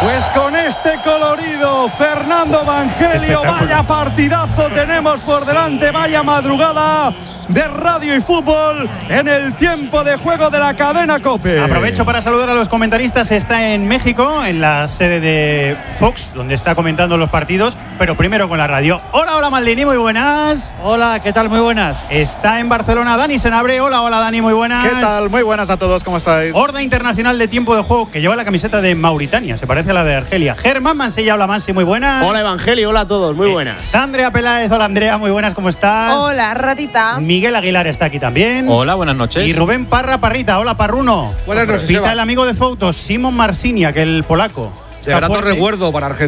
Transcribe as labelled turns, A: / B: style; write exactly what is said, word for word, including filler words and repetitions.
A: Pues con este colorido, Fernando Evangelio, vaya partidazo tenemos por delante, vaya madrugada de radio y fútbol en el tiempo de juego de la cadena COPE.
B: Aprovecho para saludar a los comentaristas. Está en México, en la sede de Fox, donde está comentando los partidos, pero primero con la radio. Hola, hola Maldini, muy buenas.
C: Hola, ¿qué tal? Muy buenas.
B: Está en Barcelona Dani Senabre. Hola, hola Dani, muy buenas.
D: ¿Qué tal? Muy buenas a todos, ¿cómo estáis?
B: Horda Internacional de Tiempo de Juego, que lleva la camiseta de Mauritania, se parece a la de Argelia. Germán Mansilla, hola Mansi, muy buenas.
E: Hola Evangelio, hola a todos, muy buenas.
B: Está Andrea Peláez, hola Andrea, muy buenas, ¿cómo estás?
F: Hola, ratita.
B: Miguel Aguilar está aquí también.
G: Hola, buenas noches.
B: Y Rubén Parra Parrita, hola Parruno.
A: Buenas noches,
B: Pita
A: Eva.
B: el amigo de fotos, Simon Marsinia, que el polaco.
A: De grato recuerdo para Argentina.